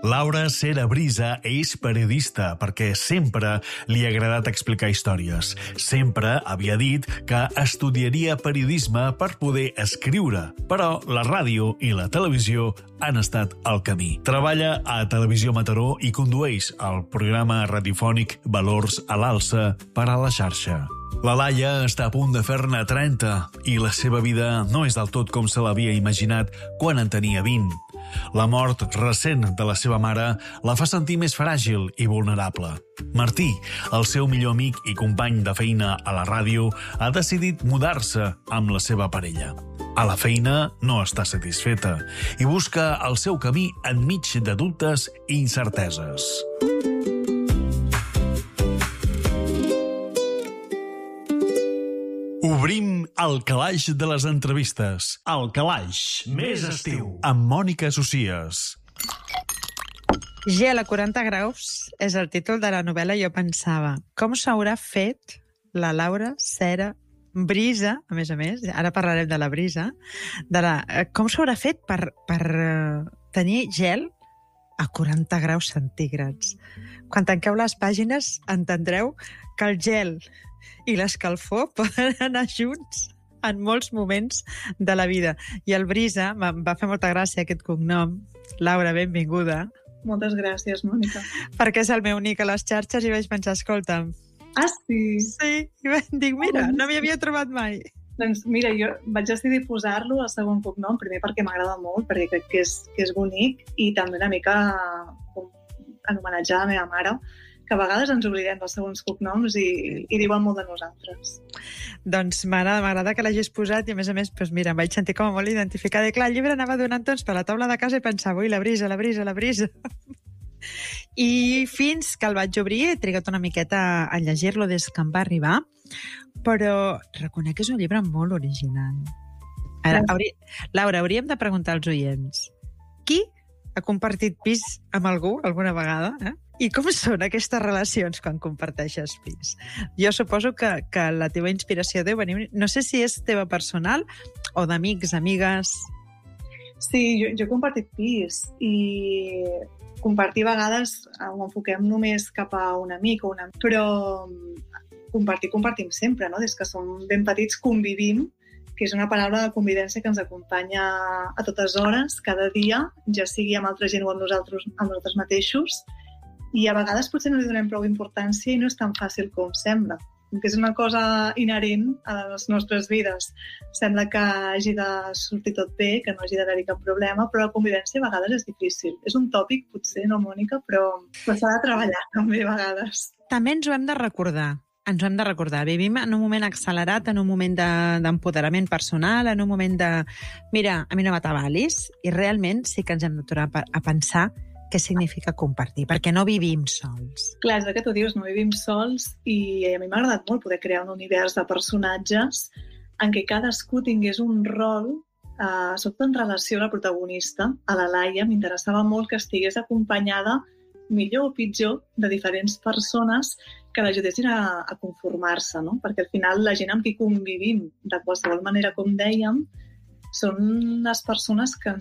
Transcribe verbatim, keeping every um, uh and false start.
Laura Cera Brisa és periodista perquè sempre li ha agradat explicar històries. Sempre havia dit que estudiaria periodisme per poder escriure, però la ràdio i la televisió han estat al camí. Treballa a Televisió Mataró i condueix el programa radiofònic Valors a l'Alça per a la xarxa. La Laia està a punt de fer-ne trenta i la seva vida no és del tot com se l'havia imaginat quan en tenia vint. La mort recent de la seva mare la fa sentir més fràgil i vulnerable. Martí, el seu millor amic i company de feina a la ràdio, ha decidit mudar-se amb la seva parella. A la feina no està satisfeta i busca el seu camí enmig de dubtes i incerteses. Obrim el calaix de les entrevistes. El calaix més estiu. Amb Mònica Socias. Gel a quaranta graus és el títol de la novel·la. Jo pensava, com s'haurà fet la Laura Cera Brisa, a més a més, ara parlarem de la brisa, de la, com s'haurà fet per, per tenir gel a quaranta graus centígrads. Quan tanqueu les pàgines entendreu que el gel i l'escalfor poden anar junts en molts moments de la vida. I el Brisa, em va fer molta gràcia aquest cognom. Laura, benvinguda. Moltes gràcies, Mònica. Perquè és el meu nick a les xarxes i vaig pensar, escolta'm. Ah, sí? Sí, i vaig dir, mira, no m'hi havia trobat mai. Doncs mira, jo vaig decidir posar-lo al segon cognom, primer perquè m'agrada molt, perquè crec que és, que és bonic, i també una mica en homenatge a la meva mare, que a vegades ens oblidem dels segons cognoms i, i diuen molt de nosaltres. Doncs m'agrada, m'agrada que l'hagis posat i a més a més, doncs mira, em vaig sentir com a molt identificada. I clar, el llibre anava donant tons per la taula de casa i pensava, ui, la brisa, la brisa, la brisa. I fins que el vaig obrir he trigat una miqueta a llegir-lo des que em va arribar, però reconec que és un llibre molt original. Ara, hauria... Laura, hauríem de preguntar als oients, qui ha compartit pis amb algú alguna vegada, eh? I com són aquestes relacions quan comparteixes pis? Jo suposo que, que la teva inspiració deu venir... No sé si és teva personal o d'amics, amigues... Sí, jo, jo he compartit pis i compartir a vegades ho enfoquem només cap a un amic o una amic, però compartir, compartim sempre, no? Des que som ben petits convivim, que és una paraula de convivència que ens acompanya a totes hores, cada dia, ja sigui amb altra gent o amb nosaltres, amb nosaltres mateixos, i a vegades potser no li donem prou importància i no és tan fàcil com sembla, que és una cosa inherent a les nostres vides. Sembla que hagi de sortir tot bé, que no hagi d'haver-hi cap problema, però la convivència a vegades és difícil. És un tòpic, potser, no, Mònica, però s'ha de treballar també a vegades. També ens ho hem de recordar. Ens ho hem de recordar. Vivim en un moment accelerat, en un moment d'empoderament de, personal, en un moment de... Mira, a mi no m'atabalis. I realment sí que ens hem d'aturar a pensar què significa compartir, perquè no vivim sols. Clar, és el que tu dius, no vivim sols i a mi m'ha agradat molt poder crear un univers de personatges en què cadascú tingués un rol, eh, sobretot en relació a la protagonista, a la Laia. M'interessava molt que estigués acompanyada, millor o pitjor, de diferents persones que l'ajudessin a, a conformar-se, no? Perquè al final la gent amb qui convivim, de qualsevol manera, com dèiem, són les persones que ens